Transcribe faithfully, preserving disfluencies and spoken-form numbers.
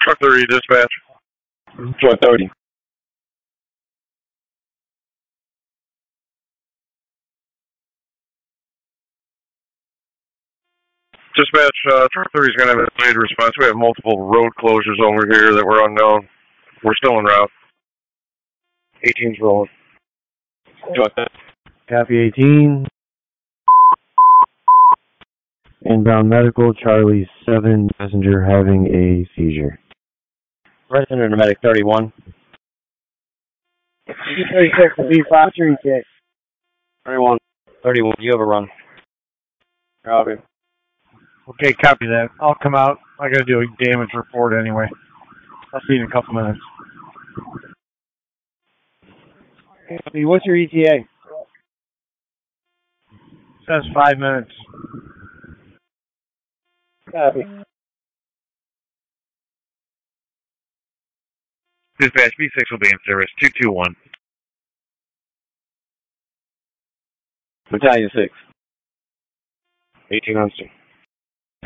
Truck thirty, dispatch. Truck thirty. Dispatch, uh, Truck thirty is going to have a delayed response. We have multiple road closures over here that were unknown. We're still en route. eighteen's rolling. Truck thirty. Copy eighteen. Inbound medical, Charlie seven, passenger having a seizure. Resident of medic thirty-one. thirty-six, B five, three six. thirty-one. thirty-one, you have a run. Copy. Okay, copy that. I'll come out. I gotta do a damage report anyway. I'll see you in a couple minutes. Copy. What's your E T A? Says five minutes. Copy. Dispatch, B six will be in service. two two one. Battalion six. eighteen on scene.